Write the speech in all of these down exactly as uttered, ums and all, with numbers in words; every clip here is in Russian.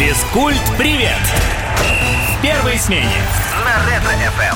Физкульт-привет! В первой смене на Ретро-эф эм.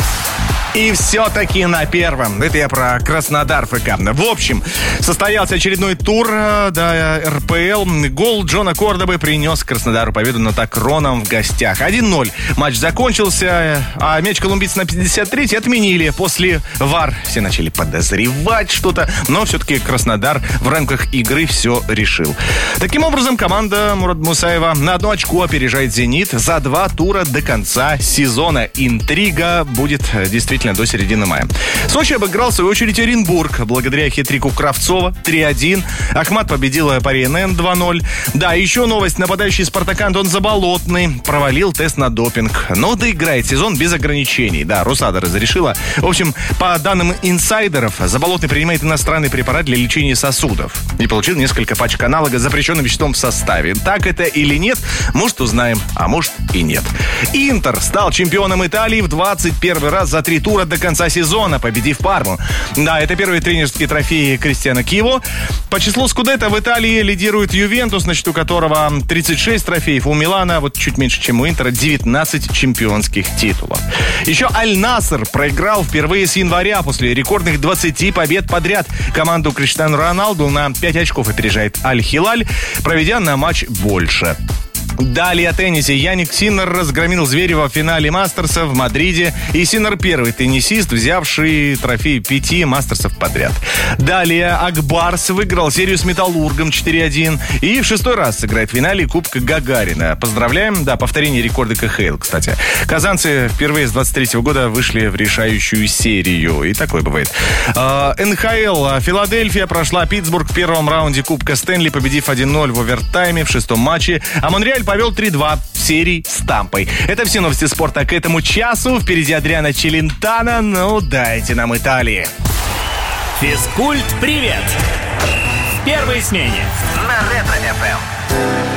И все-таки на первом. Это я про Краснодар ФК. В общем, состоялся очередной тур да, эр пэ эл. Гол Джона Кордобы принес Краснодару победу над Акроном в гостях. один ноль. Матч закончился, а мяч колумбийцы на пятьдесят третьей отменили. После ВАР все начали подозревать что-то, но все-таки Краснодар в рамках игры все решил. Таким образом, команда Мурада Мусаева на одно очко опережает «Зенит» за два тура до конца сезона. Интрига будет действительно до середины мая. Сочи обыграл, в свою очередь, Оренбург. Благодаря хит-трику Кравцова три один. Ахмат победила Пари эн эн два ноль. Да, еще новость. Нападающий Спартака Антон Заболотный провалил тест на допинг, но доиграет сезон без ограничений. Да, Русада разрешила. В общем, по данным инсайдеров, Заболотный принимает иностранный препарат для лечения сосудов и получил несколько пачек аналога с запрещенным веществом в составе. Так это или нет, может, узнаем, а может и нет. Интер стал чемпионом Италии в двадцать первый раз за три тура до конца сезона, победив Парму. Да, это первые тренерские трофеи Кристиано Киево. По числу скудетто в Италии лидирует Ювентус, на счету которого тридцать шесть трофеев. У Милана, вот чуть меньше, чем у Интера, девятнадцать чемпионских титулов. Еще Аль-Наср проиграл впервые с января после рекордных двадцати побед подряд. Команду Криштиану Роналду на пять очков опережает Аль-Хилаль, проведя на матч больше. Далее о теннисе. Яник Синнер разгромил Зверева в финале Мастерса в Мадриде. И Синнер первый теннисист, взявший трофей пяти Мастерсов подряд. Далее Акбарс выиграл серию с Металлургом четыре один. И в шестой раз сыграет в финале Кубка Гагарина. Поздравляем. Да, повторение рекорда ка ха эл, кстати. Казанцы впервые с двадцать третьего года вышли в решающую серию. И такое бывает. эн ха эл. Филадельфия прошла Питтсбург в первом раунде Кубка Стэнли, победив один ноль в овертайме в шестом матче. А Монреаль повел три два в серии с Тампой. Это все новости спорта к этому часу. Впереди Адриано Челентано. Ну, дайте нам Италии. Физкульт-привет! В первой смене на Ретро-эф эм.